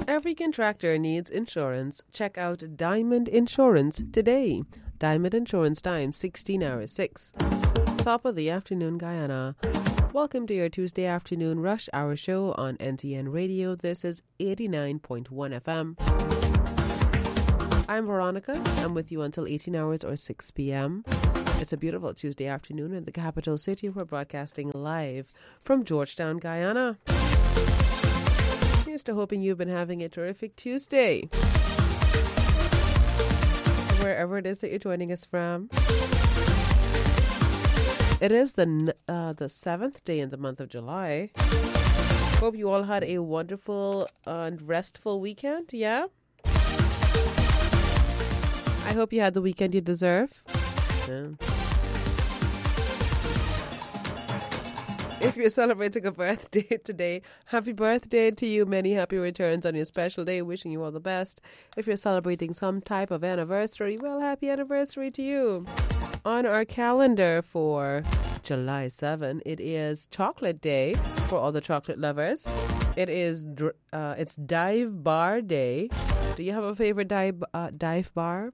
Every contractor needs insurance. Check out Diamond Insurance today. Diamond Insurance time, 16 hours 6. Top of the afternoon, Guyana. Welcome to your Tuesday afternoon rush hour show on NTN Radio. This is 89.1 FM. I'm Veronica. I'm with you until 18 hours or 6 p.m. It's a beautiful Tuesday afternoon in the capital city. We're broadcasting live from Georgetown, Guyana. Here's to hoping you've been having a terrific Tuesday, wherever it is that you're joining us from. It is the 7th day in the month of July. Hope you all had a wonderful and restful weekend, yeah? I hope you had the weekend you deserve. Yeah. If you're celebrating a birthday today, happy birthday to you. Many happy returns on your special day. Wishing you all the best. If you're celebrating some type of anniversary, well, happy anniversary to you. On our calendar for July 7, it is Chocolate Day for all the chocolate lovers. It's Dive Bar Day. Do you have a favorite dive bar?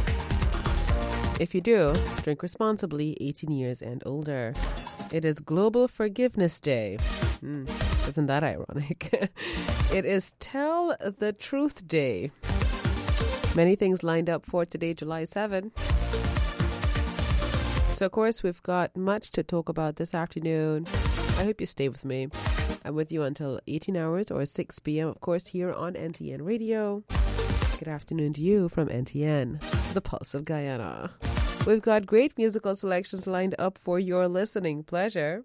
If you do, drink responsibly, 18 years and older. It is Global Forgiveness Day. Isn't that ironic? It is Tell the Truth Day. Many things lined up for today, July 7. So, of course, we've got much to talk about this afternoon. I hope you stay with me. I'm with you until 18 hours or 6 p.m., of course, here on NTN Radio. Good afternoon to you from NTN, the Pulse of Guyana. We've got great musical selections lined up for your listening pleasure.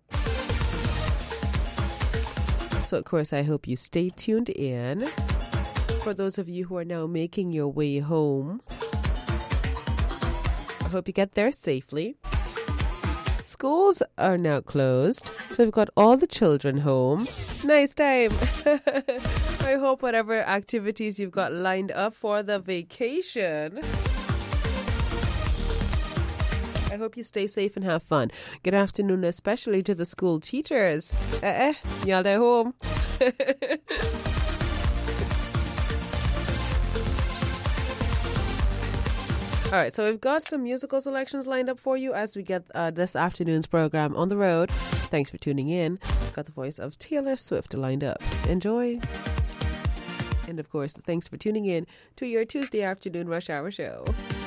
So, of course, I hope you stay tuned in. For those of you who are now making your way home, I hope you get there safely. Schools are now closed, so we've got all the children home. Nice time. I hope whatever activities you've got lined up for the vacation, I hope you stay safe and have fun. Good afternoon, especially to the school teachers. Y'all at home. All right, so we've got some musical selections lined up for you as we get this afternoon's program on the road. Thanks for tuning in. We've got the voice of Taylor Swift lined up. Enjoy. And of course, thanks for tuning in to your Tuesday afternoon rush hour show.